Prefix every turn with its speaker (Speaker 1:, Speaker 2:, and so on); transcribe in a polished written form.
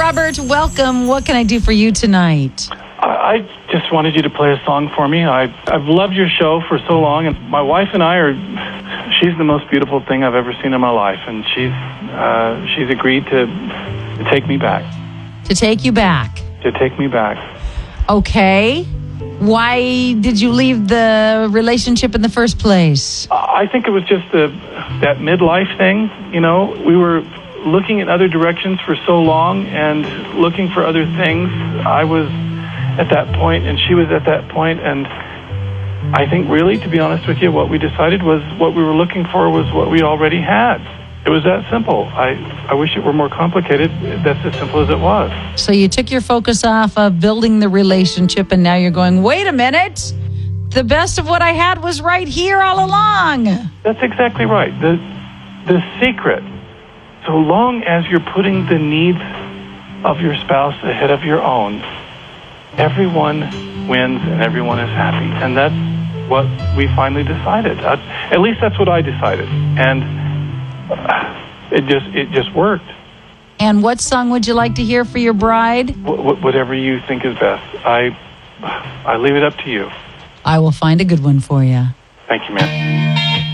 Speaker 1: Robert, welcome. What can I do for you tonight?
Speaker 2: I just wanted you to play a song for me. I've loved your show for so long, and my wife and she's the most beautiful thing I've ever seen in my life, and she's agreed to take me back.
Speaker 1: To take you back?
Speaker 2: To take me back.
Speaker 1: Okay. Why did you leave the relationship in the first place?
Speaker 2: I think it was just that midlife thing. You know, we were looking in other directions for so long and looking for other things. I was at that point, and she was at that point, and I think really, to be honest with you, what we decided was what we were looking for was what we already had. It was that simple. I wish it were more complicated. That's as simple as it was.
Speaker 1: So you took your focus off of building the relationship, and now you're going, wait a minute, the best of what I had was right here all along.
Speaker 2: That's exactly right. The secret, so long as you're putting the needs of your spouse ahead of your own, everyone wins and everyone is happy. And that's what we finally decided. At least that's what I decided. And it just worked.
Speaker 1: And what song would you like to hear for your bride?
Speaker 2: Whatever you think is best. I leave it up to you.
Speaker 1: I will find a good one for you.
Speaker 2: Thank you, man.